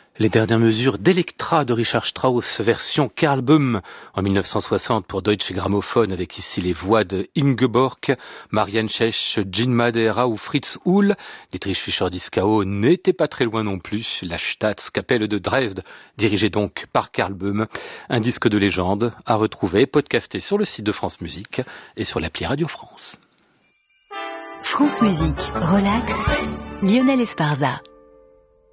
Les dernières mesures d'Elektra de Richard Strauss, version Karl Böhm en 1960 pour Deutsche Grammophon, avec ici les voix de Ingeborg, Marianne Tschech, Gin Madera ou Fritz Uhl. Dietrich Fischer-Dieskau n'était pas très loin non plus. La Staatskapelle de Dresde, dirigée donc par Karl Böhm. Un disque de légende à retrouver, podcasté sur le site de France Musique et sur l'appli Radio France. France Musique, relax, Lionel Esparza.